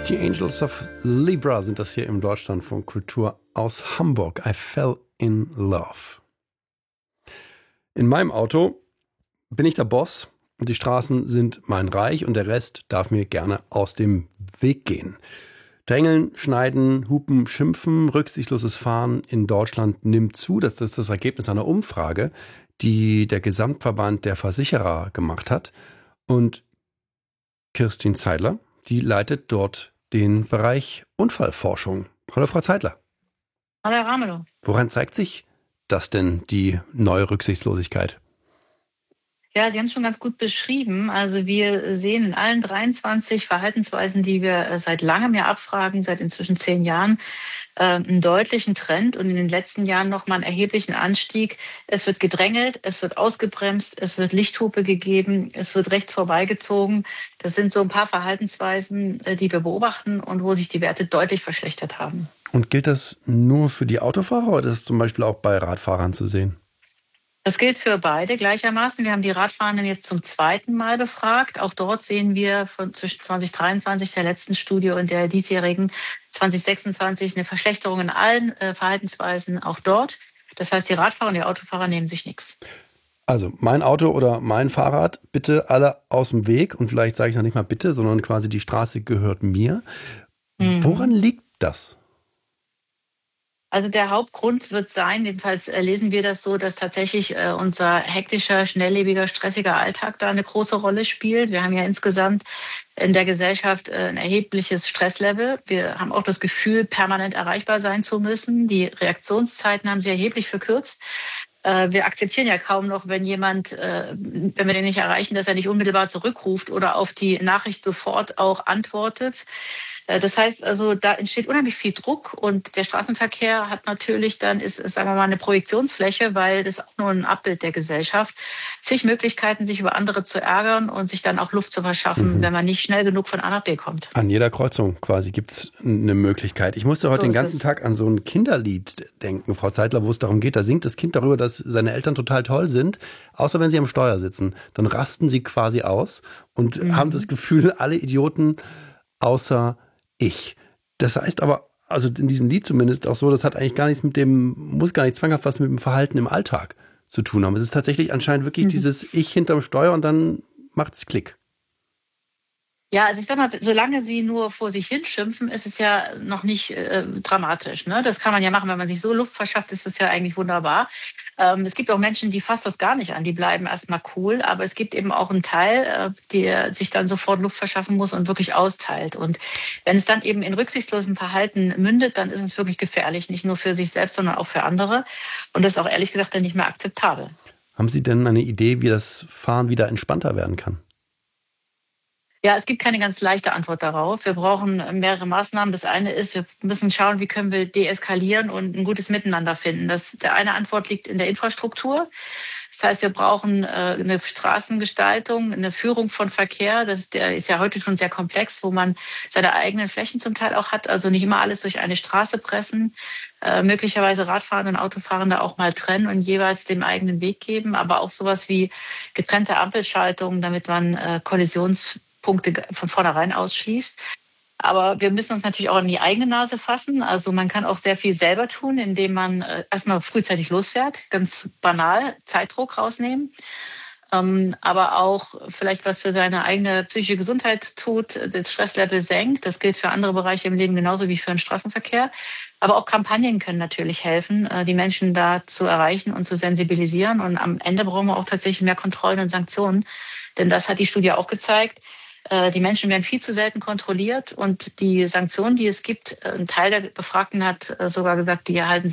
Die Angels of Libra sind das hier im Deutschlandfunk Kultur aus Hamburg. I fell in love. In meinem Auto bin ich der Boss und die Straßen sind mein Reich und der Rest darf mir gerne aus dem Weg gehen. Drängeln, schneiden, hupen, schimpfen, rücksichtsloses Fahren in Deutschland nimmt zu. Das ist das Ergebnis einer Umfrage, die der Gesamtverband der Versicherer gemacht hat. Und Kirstin Zeidler, die leitet dort den Bereich Unfallforschung. Hallo Frau Zeidler. Hallo Herr Ramelow. Woran zeigt sich das denn, die neue Rücksichtslosigkeit? Ja, Sie haben es schon ganz gut beschrieben. Also wir sehen in allen 23 Verhaltensweisen, die wir seit langem ja abfragen, seit inzwischen 10 Jahren, einen deutlichen Trend und in den letzten Jahren nochmal einen erheblichen Anstieg. Es wird gedrängelt, es wird ausgebremst, es wird Lichthupe gegeben, es wird rechts vorbeigezogen. Das sind so ein paar Verhaltensweisen, die wir beobachten und wo sich die Werte deutlich verschlechtert haben. Und gilt das nur für die Autofahrer oder ist das zum Beispiel auch bei Radfahrern zu sehen? Das gilt für beide gleichermaßen. Wir haben die Radfahrenden jetzt zum 2. Mal befragt. Auch dort sehen wir von zwischen 2023, der letzten Studie, und der diesjährigen 2026 eine Verschlechterung in allen Verhaltensweisen, auch dort. Das heißt, die Radfahrer und die Autofahrer nehmen sich nichts. Also mein Auto oder mein Fahrrad, bitte alle aus dem Weg. Und vielleicht sage ich noch nicht mal bitte, sondern quasi die Straße gehört mir. Woran liegt das? Also der Hauptgrund wird sein, jedenfalls lesen wir das so, dass tatsächlich unser hektischer, schnelllebiger, stressiger Alltag da eine große Rolle spielt. Wir haben ja insgesamt in der Gesellschaft ein erhebliches Stresslevel. Wir haben auch das Gefühl, permanent erreichbar sein zu müssen. Die Reaktionszeiten haben sich erheblich verkürzt. Wir akzeptieren ja kaum noch, wenn jemand, wenn wir den nicht erreichen, dass er nicht unmittelbar zurückruft oder auf die Nachricht sofort auch antwortet. Das heißt also, da entsteht unheimlich viel Druck und der Straßenverkehr hat natürlich dann, sagen wir mal, eine Projektionsfläche, weil das auch nur ein Abbild der Gesellschaft. Zig Möglichkeiten, sich über andere zu ärgern und sich dann auch Luft zu verschaffen, wenn man nicht schnell genug von A nach B kommt. An jeder Kreuzung quasi gibt es eine Möglichkeit. Ich musste heute den ganzen Tag an so ein Kinderlied denken, Frau Zeidler, wo es darum geht, da singt das Kind darüber, dass seine Eltern total toll sind, außer wenn sie am Steuer sitzen. Dann rasten sie quasi aus und haben das Gefühl, alle Idioten außer ich. Das heißt aber, also in diesem Lied zumindest auch so, das hat eigentlich gar nichts muss gar nicht zwanghaft was mit dem Verhalten im Alltag zu tun haben. Es ist tatsächlich anscheinend wirklich dieses Ich hinterm Steuer und dann macht's Klick. Ja, also ich sag mal, solange sie nur vor sich hinschimpfen, ist es ja noch nicht dramatisch. Ne? Das kann man ja machen, wenn man sich so Luft verschafft, ist das ja eigentlich wunderbar. Es gibt auch Menschen, die fasst das gar nicht an, die bleiben erstmal cool, aber es gibt eben auch einen Teil, der sich dann sofort Luft verschaffen muss und wirklich austeilt. Und wenn es dann eben in rücksichtslosem Verhalten mündet, dann ist es wirklich gefährlich, nicht nur für sich selbst, sondern auch für andere. Und das ist auch ehrlich gesagt dann nicht mehr akzeptabel. Haben Sie denn eine Idee, wie das Fahren wieder entspannter werden kann? Ja, es gibt keine ganz leichte Antwort darauf. Wir brauchen mehrere Maßnahmen. Das eine ist, wir müssen schauen, wie können wir deeskalieren und ein gutes Miteinander finden. Der eine Antwort liegt in der Infrastruktur. Das heißt, wir brauchen eine Straßengestaltung, eine Führung von Verkehr. Der ist ja heute schon sehr komplex, wo man seine eigenen Flächen zum Teil auch hat. Also nicht immer alles durch eine Straße pressen. Möglicherweise Radfahrende und Autofahrende auch mal trennen und jeweils dem eigenen Weg geben. Aber auch sowas wie getrennte Ampelschaltungen, damit man Kollisionspunkte von vornherein ausschließt. Aber wir müssen uns natürlich auch an die eigene Nase fassen. Also man kann auch sehr viel selber tun, indem man erstmal frühzeitig losfährt, ganz banal Zeitdruck rausnehmen. Aber auch vielleicht was für seine eigene psychische Gesundheit tut, das Stresslevel senkt. Das gilt für andere Bereiche im Leben genauso wie für den Straßenverkehr. Aber auch Kampagnen können natürlich helfen, die Menschen da zu erreichen und zu sensibilisieren. Und am Ende brauchen wir auch tatsächlich mehr Kontrollen und Sanktionen. Denn das hat die Studie auch gezeigt. Die Menschen werden viel zu selten kontrolliert und die Sanktionen, die es gibt, ein Teil der Befragten hat sogar gesagt, die erhalten